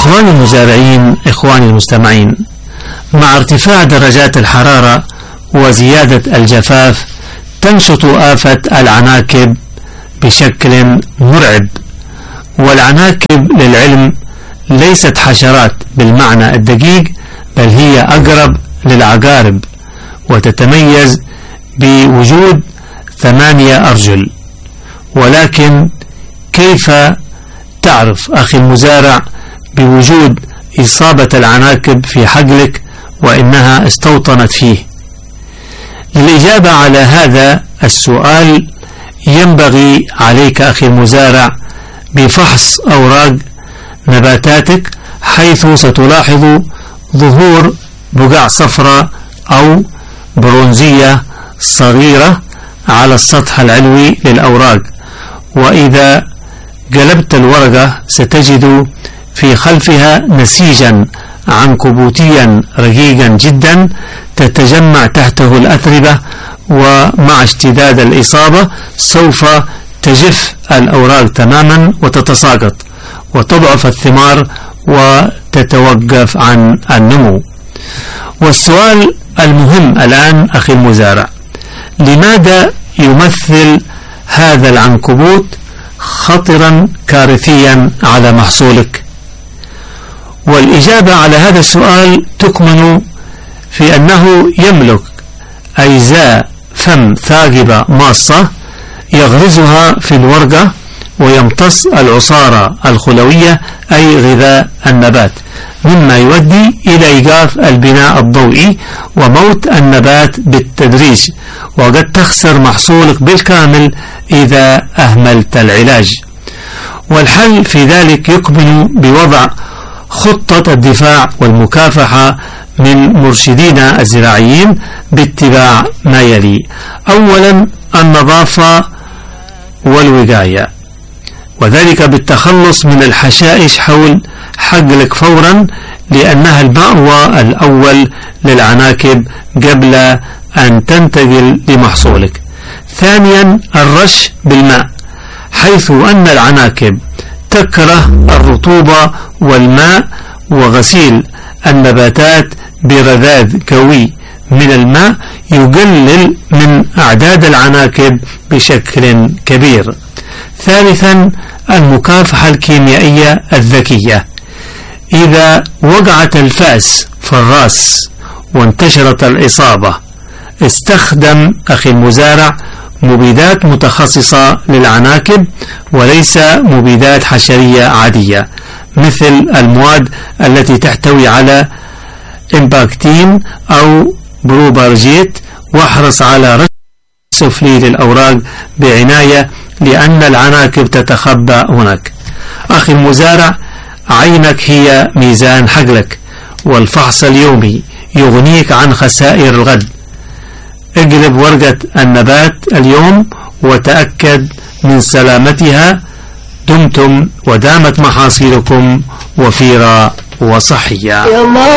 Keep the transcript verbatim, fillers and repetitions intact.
إخواني المزارعين، إخواني المستمعين، مع ارتفاع درجات الحرارة وزيادة الجفاف تنشط آفة العناكب بشكل مرعب. والعناكب للعلم ليست حشرات بالمعنى الدقيق، بل هي أقرب للعقارب، وتتميز بوجود ثمانية أرجل. ولكن كيف تعرف أخي المزارع بوجود إصابة العناكب في حقلك وإنها استوطنت فيه؟ للإجابة على هذا السؤال ينبغي عليك أخي المزارع بفحص أوراق نباتاتك، حيث ستلاحظ ظهور بقع صفراء أو برونزية صغيرة على السطح العلوي للأوراق. وإذا قلبت الورقة ستجد في خلفها نسيجا عنكبوتيا رقيقا جدا تتجمع تحته الأتربة، ومع اشتداد الإصابة سوف تجف الأوراق تماما وتتساقط وتضعف الثمار وتتوقف عن النمو. والسؤال المهم الآن أخي المزارع، لماذا يمثل هذا العنكبوت خطرا كارثيا على محصولك؟ والإجابة على هذا السؤال تكمن في أنه يملك أجزاء فم ثاقبة ماصة يغرزها في الورقة ويمتص العصارة الخلوية أي غذاء النبات، مما يؤدي إلى إيقاف البناء الضوئي وموت النبات بالتدريج، وقد تخسر محصولك بالكامل إذا أهملت العلاج. والحل في ذلك يكمن بوضع خطة الدفاع والمكافحة من مرشدينا الزراعيين باتباع ما يلي: أولا النظافة والوقاية، وذلك بالتخلص من الحشائش حول حقلك فورا، لأنها المأوى الأول للعناكب قبل أن تنتقل لمحصولك. ثانيا الرش بالماء، حيث أن العناكب تكره الرطوبة والماء، وغسيل النباتات برذاذ قوي من الماء يقلل من أعداد العناكب بشكل كبير. ثالثا المكافحة الكيميائية الذكية، إذا وقعت الفأس في الرأس وانتشرت الإصابة استخدم أخي المزارع مبيدات متخصصة للعناكب وليس مبيدات حشرية عادية، مثل المواد التي تحتوي على إمباكتين أو بروبارجيت. واحرص على رش سفلي للأوراق بعناية، لأن العناكب تتخبى هناك. أخي المزارع، عينك هي ميزان حقلك، والفحص اليومي يغنيك عن خسائر الغد. اقلب ورقة النبات اليوم وتأكد من سلامتها. دمتم ودامت محاصيلكم وفيرة وصحية.